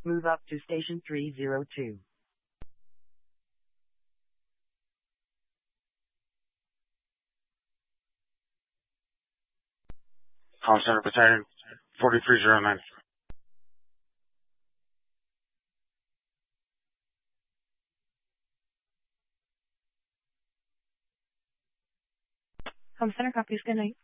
Move up to station 302. Call Center Battalion 4309. Home Center copies. Good night.